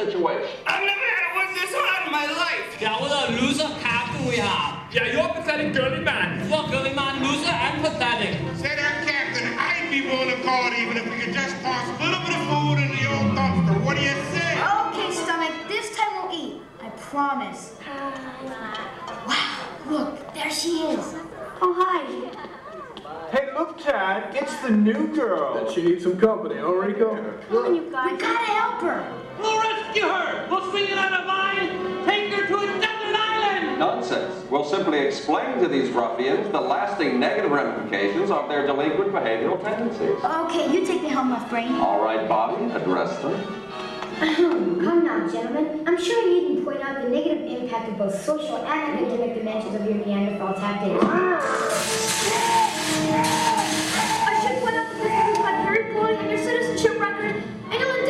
situation. I've never had it work this hard in my life. Yeah, what a loser captain we have. Yeah, you're a pathetic girly man. You're girly man, loser, and pathetic. Say that, Captain, I'd be willing to call it even if we could just toss a little bit of food in the old dumpster. What do you say? Okay, stomach, this time we'll eat. I promise. Wow, look, there she is. Oh, hi. Hey, look, Tad, it's the new girl. And she needs some company, huh, Rico? Come on, you guys. We gotta help her. We'll rescue her. We'll swing it on a vine, take her to a desert island. Nonsense. We'll simply explain to these ruffians the lasting negative ramifications of their delinquent behavioral tendencies. Okay, you take the helm off, Brain. All right, Bobby, address them. Come now, gentlemen. I'm sure you needn't point out the negative impact of both social and academic dimensions of your Neanderthal tactics. I should point out that this is my very poorly in your citizenship record, and you'll